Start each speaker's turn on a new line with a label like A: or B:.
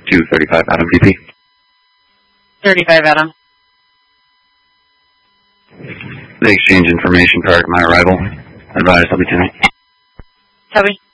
A: 235 Adam VP.
B: 35 Adam.
A: They exchange information prior to my arrival. Advise I'll be tonight.
B: Copy.